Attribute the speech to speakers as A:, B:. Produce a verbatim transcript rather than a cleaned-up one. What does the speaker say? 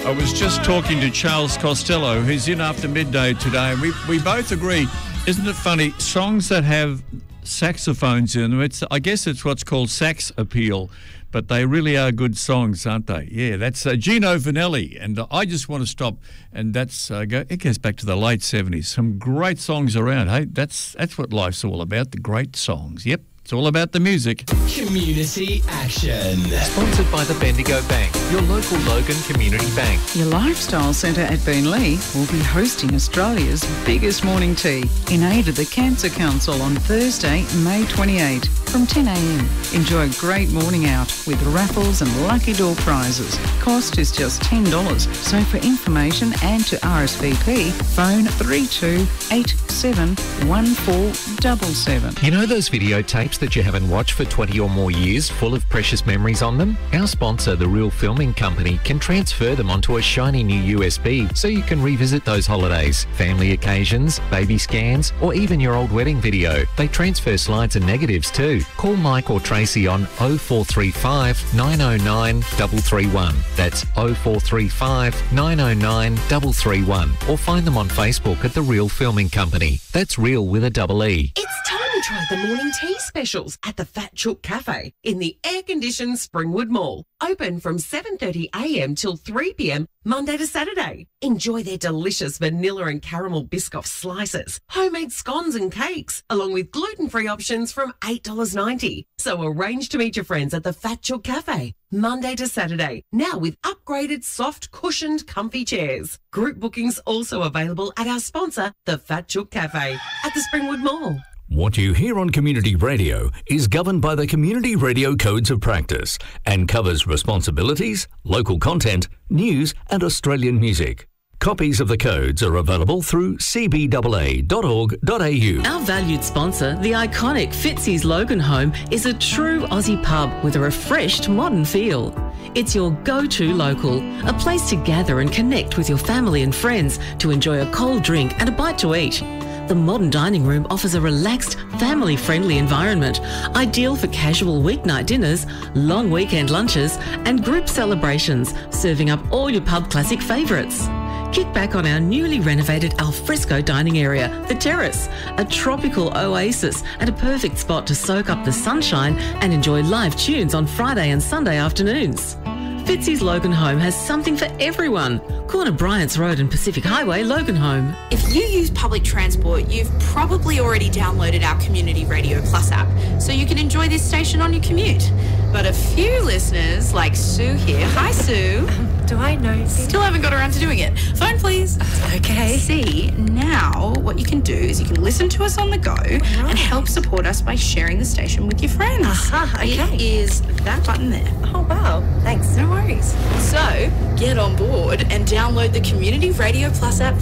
A: I was just talking to Charles Costello, who's in after midday today, and we, we both agree, isn't it funny, songs that have saxophones in them, it's, I guess it's what's called sax appeal, but they really are good songs, aren't they? Yeah, that's uh, Gino Vanelli, and uh, I just want to stop, and that's uh, go, it goes back to the late seventies. Some great songs around, hey? That's, that's what life's all about, the great songs. Yep. It's all about the music.
B: Community Action.
C: Sponsored by the Bendigo Bank, your local Logan Community Bank.
D: Your lifestyle centre at Beenleigh will be hosting Australia's biggest morning tea in aid of the Cancer Council on Thursday, May twenty-eighth from ten a m. Enjoy a great morning out with raffles and lucky door prizes. Cost is just ten dollars. So for information and to R S V P, phone three two eight seven one four seven seven.
C: You know those videotapes that you haven't watched for twenty or more years, full of precious memories on them? Our sponsor, The Real Filming Company, can transfer them onto a shiny new U S B so you can revisit those holidays, family occasions, baby scans, or even your old wedding video. They transfer slides and negatives too. Call Mike or Tracy on oh four three five nine oh nine three three one. That's oh four three five nine oh nine three three one. Or find them on Facebook at The Real Filming Company. That's real with a double E.
E: It's time to try the morning tea specials at the Fat Chook Cafe in the air-conditioned Springwood Mall. Open from seven thirty a m till three p m Monday to Saturday. Enjoy their delicious vanilla and caramel Biscoff slices, homemade scones and cakes, along with gluten-free options from eight dollars ninety. So arrange to meet your friends at the Fat Chook Cafe, Monday to Saturday, now with upgraded soft cushioned comfy chairs. Group bookings also available at our sponsor, the Fat Chook Cafe, at the Springwood Mall.
B: What you hear on Community Radio is governed by the Community Radio Codes of Practice and covers responsibilities, local content, news and Australian music. Copies of the codes are available through c b a a dot org dot a u.
F: Our valued sponsor, the iconic Fitzy's Logan Home, is a true Aussie pub with a refreshed modern feel. It's your go-to local, a place to gather and connect with your family and friends to enjoy a cold drink and a bite to eat. The modern dining room offers a relaxed, family-friendly environment, ideal for casual weeknight dinners, long weekend lunches and group celebrations, serving up all your pub classic favourites. Kick back on our newly renovated alfresco dining area, The Terrace, a tropical oasis and a perfect spot to soak up the sunshine and enjoy live tunes on Friday and Sunday afternoons. Fitzy's Logan Home has something for everyone. Corner Bryant's Road and Pacific Highway, Logan Home.
G: If you use public transport, you've probably already downloaded our Community Radio Plus app, so you can enjoy this station on your commute. But a few listeners, like Sue here, hi Sue.
H: Um, do I know?
G: Still haven't got around to doing it. Phone please.
H: Okay.
G: See, now what you can do is you can listen to us on the go right. and help support us by sharing the station with your friends.
H: Uh-huh, okay.
G: It is that button there.
H: Oh wow, thanks.
G: No worries. So, get on board and download the Community Radio Plus app